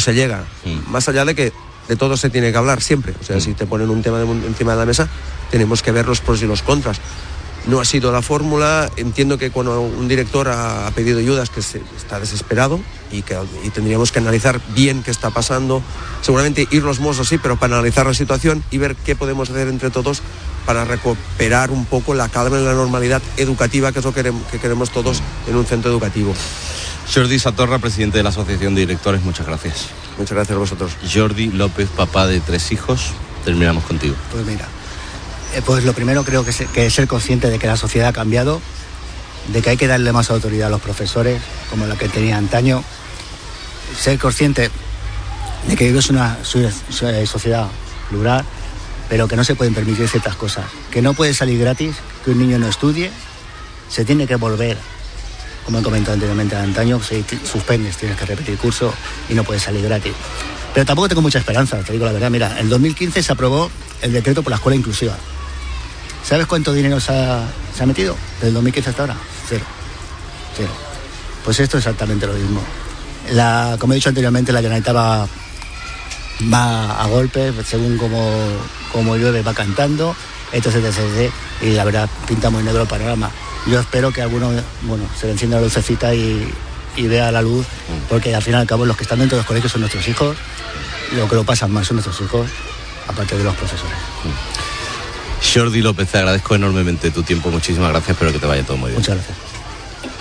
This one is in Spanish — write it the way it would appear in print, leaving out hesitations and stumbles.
se llega. Más allá de que de todo se tiene que hablar siempre. O sea, si te ponen un tema encima de la mesa, tenemos que ver los pros y los contras. No ha sido la fórmula. Entiendo que cuando un director ha pedido ayudas, que está desesperado y tendríamos que analizar bien qué está pasando. Seguramente ir los mozos sí, pero para analizar la situación y ver qué podemos hacer entre todos para recuperar un poco la calma y la normalidad educativa, que es lo que queremos todos en un centro educativo. Jordi Satorra, presidente de la Asociación de Directores, muchas gracias. Muchas gracias a vosotros. Jordi López, papá de 3 hijos, terminamos contigo. Pues mira, pues lo primero creo que es ser consciente de que la sociedad ha cambiado, de que hay que darle más autoridad a los profesores, como la que tenía antaño. Ser consciente de que vivimos una sociedad plural, pero que no se pueden permitir ciertas cosas. Que no puede salir gratis, que un niño no estudie, se tiene que volver, como he comentado anteriormente, antaño, si suspendes, tienes que repetir curso y no puedes salir gratis. Pero tampoco tengo mucha esperanza, te digo la verdad. Mira, en 2015 se aprobó el decreto por la escuela inclusiva. ¿Sabes cuánto dinero se ha metido desde el 2015 hasta ahora? Cero. Pues esto es exactamente lo mismo. Como he dicho anteriormente, la Generalitat va a golpes, según como llueve va cantando, entonces y la verdad pinta muy negro el panorama. Yo espero que alguno, se le encienda la lucecita y vea la luz, porque al fin y al cabo los que están dentro de los colegios son nuestros hijos, lo que lo pasan mal son nuestros hijos, aparte de los profesores. Jordi López, te agradezco enormemente tu tiempo, muchísimas gracias, espero que te vaya todo muy bien. Muchas gracias.